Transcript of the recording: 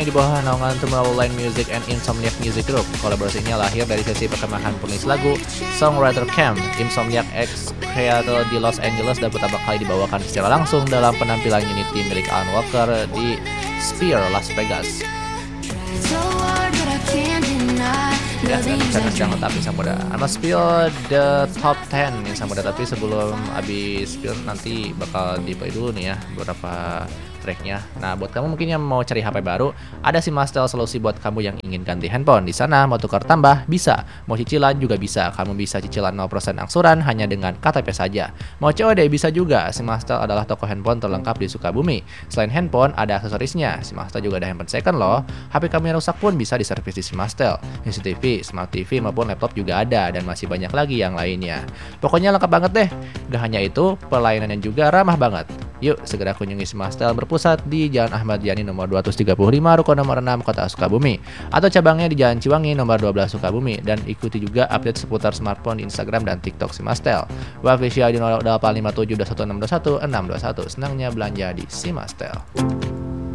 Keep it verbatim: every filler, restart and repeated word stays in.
di bawah naungan Tomorrowland Music and Insomniac Music Group. Kolaborasi ini lahir dari sesi perkemahan penulis lagu Songwriter Camp. Insomniac X Creator di Los Angeles dan pertama kali dibawakan secara langsung dalam penampilan Unity milik Alan Walker di Sphere, Las Vegas. Ya, dan bisa jangan tapi sama muda. I'ma spill the top ten yang sama muda, tapi sebelum habis spill nanti bakal di play dulu nih ya beberapa tracknya. Nah, buat kamu mungkin yang mau cari H P baru, ada Simastel solusi buat kamu yang ingin ganti handphone. Di sana mau tukar tambah bisa, mau cicilan juga bisa. Kamu bisa cicilan nol persen angsuran hanya dengan K T P saja. Mau C O D bisa juga. Simastel adalah toko handphone terlengkap di Sukabumi. Selain handphone, ada aksesorisnya. Simastel juga ada handphone second loh. H P kamu yang rusak pun bisa diservis di Simastel. C C T V, Smart T V maupun laptop juga ada, dan masih banyak lagi yang lainnya. Pokoknya lengkap banget deh. Gak hanya itu, pelayanannya juga ramah banget. Yuk segera kunjungi Simastel berpusat di Jalan Ahmad Yani nomor dua ratus tiga puluh lima, Ruko nomor enam, Kota Sukabumi, atau cabangnya di Jalan Ciwangi nomor dua belas Sukabumi. Dan ikuti juga update seputar smartphone di Instagram dan TikTok Simastel. Wafisya di nol delapan lima tujuh dua satu enam dua satu enam dua satu. Senangnya belanja di Simastel.